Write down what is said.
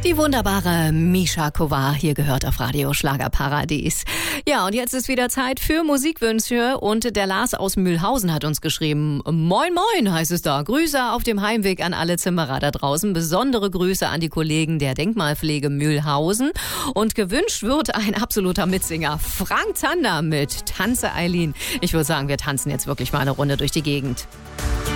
Die wunderbare Misha Kovar hier gehört auf Radio Schlagerparadies. Ja, und jetzt ist wieder Zeit für Musikwünsche und der Lars aus Mühlhausen hat uns geschrieben. Moin moin heißt es da. Grüße auf dem Heimweg an alle Zimmerer da draußen. Besondere Grüße an die Kollegen der Denkmalpflege Mühlhausen. Und gewünscht wird ein absoluter Mitsinger, Frank Zander mit Tanze Eileen. Ich würde sagen, wir tanzen jetzt wirklich mal eine Runde durch die Gegend.